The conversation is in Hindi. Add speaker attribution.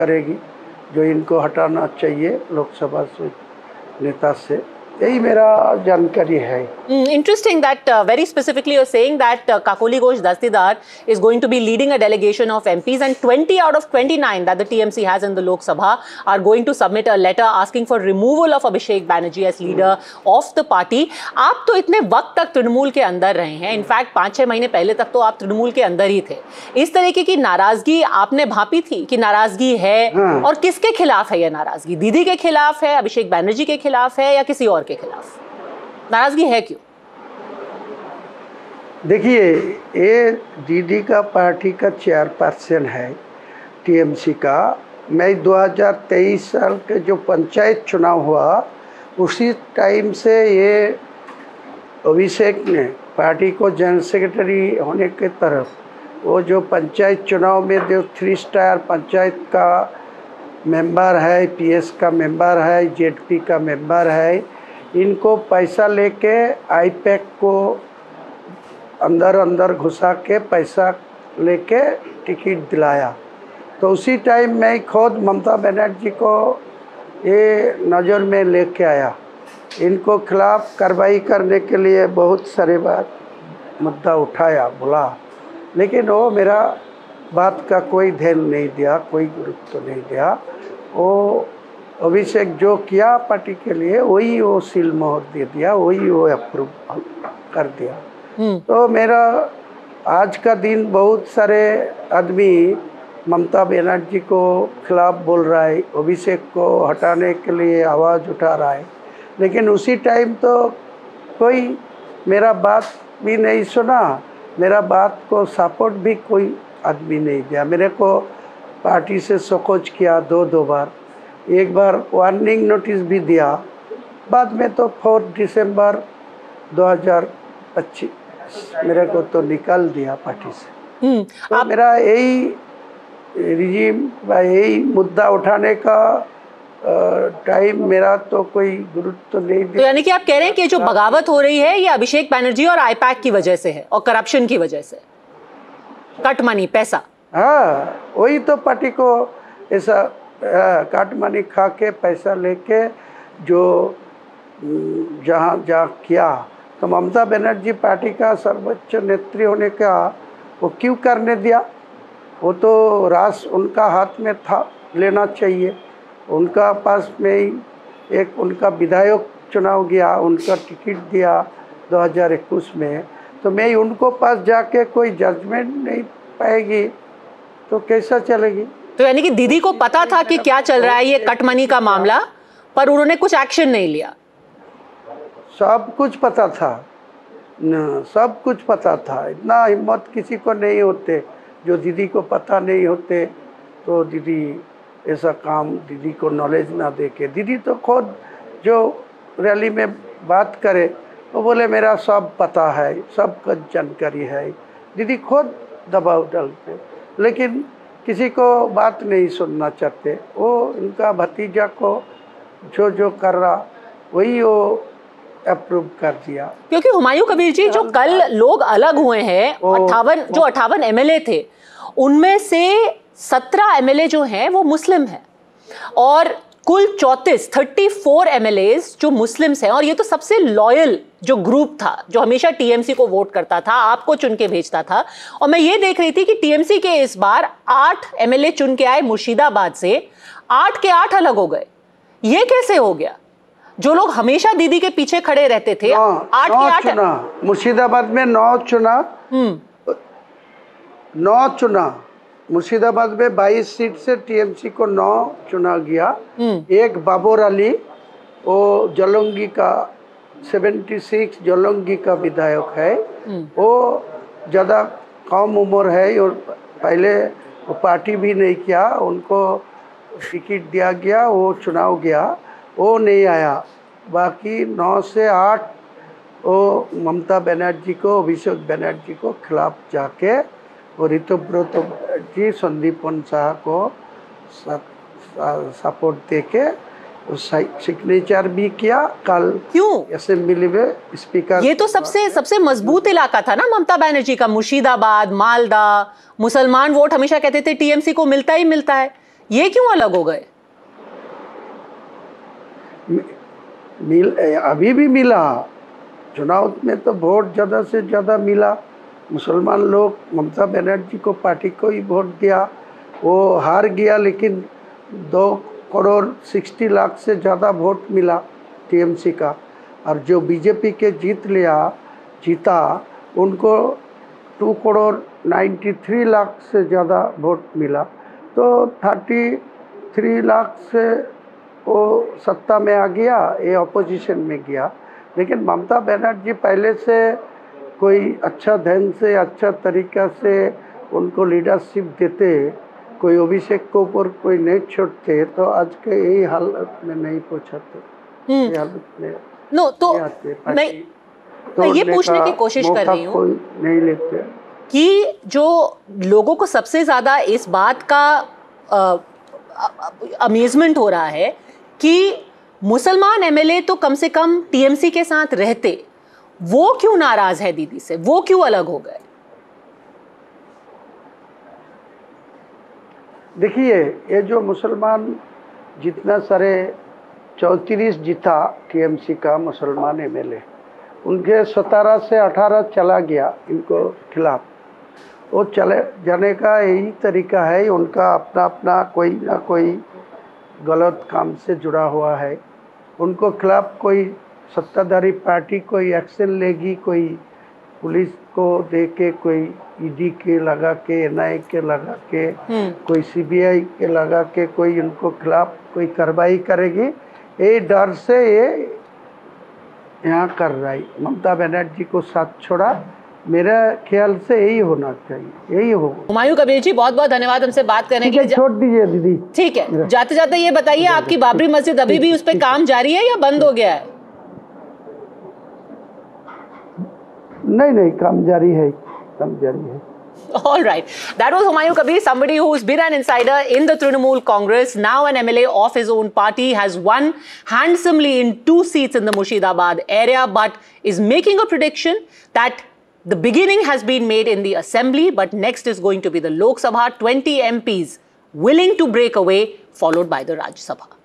Speaker 1: करेगी, जो इनको हटाना चाहिए लोकसभा से नेता से, यही मेरा जानकारी है।
Speaker 2: Interesting that very specifically you're saying that Kakoli Ghosh Dastidar is going to be leading a delegation of MPs, and 20 out of 29 that the TMC has in the Lok Sabha are going to submit a letter asking for removal of Abhishek Banerjee as leader of the party. आप तो इतने वक्त तक तृणमूल के अंदर रहे हैं, इनफैक्ट 5-6 महीने पहले तक तो आप तृणमूल के अंदर ही थे। इस तरीके की नाराजगी आपने भांपी थी कि नाराजगी है? और किसके खिलाफ है यह नाराजगी? दीदी के खिलाफ है, अभिषेक बैनर्जी के खिलाफ है, या किसी और के खिलाफ नाराजगी है? क्यों?
Speaker 1: देखिए, ये दीदी का पार्टी का चेयरपर्सन है टीएमसी का। मैं 2023 साल के जो पंचायत चुनाव हुआ उसी टाइम से ये अभिषेक ने पार्टी को जनरल सेक्रेटरी होने के तरफ वो जो पंचायत चुनाव में जो 3 स्टार पंचायत का मेंबर है, पीएस का मेंबर है, जेडपी का मेंबर है, इनको पैसा लेके आईपैक को अंदर घुसा के पैसा लेके टिकट दिलाया। तो उसी टाइम मैं खुद ममता बनर्जी को ये नज़र में लेके आया, इनको खिलाफ कार्रवाई करने के लिए बहुत सारे बात मुद्दा उठाया, बोला, लेकिन वो मेरा बात का कोई ध्यान नहीं दिया, कोई गुरुत्व नहीं दिया। वो अभिषेक जो किया पार्टी के लिए वही वो सील मोहर दे दिया, वही वो अप्रूव कर दिया। तो मेरा आज का दिन बहुत सारे आदमी ममता बनर्जी को खिलाफ बोल रहा है, अभिषेक को हटाने के लिए आवाज़ उठा रहा है, लेकिन उसी टाइम तो कोई मेरा बात भी नहीं सुना, मेरा बात को सपोर्ट भी कोई आदमी नहीं दिया। मेरे को पार्टी से शोकॉज किया 2 बार, एक बार वार्निंग नोटिस भी दिया, बाद में तो 4 दिसंबर 2025 मेरे को तो निकाल दिया पार्टी से। तो मेरा यही रिजीम यही मुद्दा उठाने का टाइम मेरा तो कोई गुरुत्व नहीं दिया।
Speaker 2: तो यानी कि आप कह रहे हैं कि जो बगावत हो रही है ये अभिषेक बैनर्जी और आईपैक की वजह से है और करप्शन की वजह से, कट मनी, पैसा।
Speaker 1: हाँ, वही तो पार्टी को ऐसा कट मनी खा के पैसा लेके जो जहाँ किया, तो ममता बनर्जी पार्टी का सर्वोच्च नेत्री होने का वो क्यों करने दिया? वो तो राज उनका हाथ में था, लेना चाहिए। उनका पास में ही एक उनका विधायक चुनाव गया, उनका टिकट दिया 2021 में, तो मैं उनको पास जाके कोई जजमेंट नहीं पाएगी तो कैसा चलेगी?
Speaker 2: तो यानी कि दीदी को पता था कि क्या चल रहा है ये कट मनी का मामला, पर उन्होंने कुछ एक्शन नहीं लिया।
Speaker 1: सब कुछ पता था न, सब कुछ पता था। इतना हिम्मत किसी को नहीं होते जो दीदी को पता नहीं होते, तो दीदी ऐसा काम दीदी को नॉलेज ना दे के, दीदी तो खुद जो रैली में बात करे वो बोले मेरा सब पता है, सब कुछ जानकारी है, दीदी खुद दबाव डालते, लेकिन किसी को बात नहीं सुनना चाहते। वो इनका भतीजा को जो कर रहा वही वो अप्रूव कर दिया।
Speaker 2: क्योंकि हुमायूं कबीर जी, जो कल लोग अलग हुए हैं, 58 एमएलए थे, उनमें से 17 एमएलए जो हैं वो मुस्लिम हैं और कुल 34 एमएलएज जो मुस्लिम्स हैं, और ये तो सबसे लॉयल जो ग्रुप था जो हमेशा टीएमसी को वोट करता था, आपको चुन के भेजता था। और मैं ये देख रही थी कि टीएमसी के इस बार 8 एमएलए चुन के आए मुर्शिदाबाद से, 8 के 8 अलग हो गए। ये कैसे हो गया? जो लोग हमेशा दीदी के पीछे खड़े रहते थे, 8 के 8
Speaker 1: मुर्शिदाबाद में 9 चुना मुर्शिदाबाद में 22 सीट से टीएमसी को 9 चुना गया। एक बाबर अली, वो जलंगी का 76 जलंगी का विधायक है, वो ज़्यादा कम उम्र है और पहले वो पार्टी भी नहीं किया, उनको टिकट दिया गया, वो चुनाव गया, वो नहीं आया। बाकी 9 से 8 वो ममता बनर्जी को, अभिषेक बनर्जी को खिलाफ जाके और ऋतुव्रत जी, संदीपन शाह को सपोर्ट देके सिग्नेचर भी किया कल।
Speaker 2: क्यों?
Speaker 1: असेंबली में स्पीकर।
Speaker 2: ये तो सबसे मजबूत इलाका था ना ममता बनर्जी का, मुर्शिदाबाद, मालदा। मुसलमान वोट हमेशा कहते थे टीएमसी को मिलता ही मिलता है। ये क्यों अलग हो गए?
Speaker 1: अभी भी मिला, चुनाव में तो वोट ज़्यादा से ज़्यादा मिला। मुसलमान लोग ममता बनर्जी को, पार्टी को ही वोट दिया। वो हार गया, लेकिन 2,60,00,000 से ज़्यादा वोट मिला टीएमसी का। और जो बीजेपी के जीता उनको 2,93,00,000 से ज़्यादा वोट मिला। तो 33 लाख से वो सत्ता में आ गया, ये अपोजिशन में गया। लेकिन ममता बनर्जी पहले से कोई अच्छा ढंग से, अच्छा तरीका से उनको लीडरशिप देते, कोई अभिषेक को ऊपर कोई नहीं छोड़ते, तो आज के यही हालत में नहीं पहुँचाते। ये हालत में
Speaker 2: तो मैं ये पूछने की कोशिश कर रही हूँ,
Speaker 1: कोई नहीं लेते
Speaker 2: कि जो लोगों को सबसे ज़्यादा इस बात का अमेजमेंट हो रहा है कि मुसलमान एमएलए तो कम से कम टीएमसी के साथ रहते, वो क्यों नाराज है दीदी से, वो क्यों अलग हो गए?
Speaker 1: देखिए, ये जो मुसलमान जितना सारे 34 जीता टीएमसी का मुसलमान एमएलए, उनके 17 से 18 चला गया इनको खिलाफ। वो चले जाने का यही तरीका है, उनका अपना अपना कोई ना कोई गलत काम से जुड़ा हुआ है। उनको खिलाफ कोई सत्ताधारी पार्टी कोई एक्शन लेगी, कोई पुलिस को दे के, कोई ईडी के लगा के, एनआई के लगा के, कोई सीबीआई के लगा के कोई उनको खिलाफ कोई कार्रवाई करेगी, ये डर से ये यहाँ कर रहा है। ममता बनर्जी को साथ छोड़ा, मेरा ख्याल से यही होना चाहिए, यही होगा।
Speaker 2: हुमायूं कबीर जी, बहुत बहुत धन्यवाद हमसे बात करने के लिए।
Speaker 1: छोड़ दीजिए दीदी।
Speaker 2: ठीक है, जाते जाते ये बताइए, आपकी बाबरी मस्जिद अभी भी उस पर काम जारी है या बंद हो गया है?
Speaker 1: नहीं, काम जारी है, काम जारी है।
Speaker 2: All right. That was Humayun Kabir, somebody who's been an insider in the Trinamool Congress, now an MLA of his own party, has won handsomely in 2 seats in the Murshidabad area, but is making a prediction that the beginning has been made in the assembly, but next is going to be the Lok Sabha, 20 MPs willing to break away, followed by the Rajya Sabha.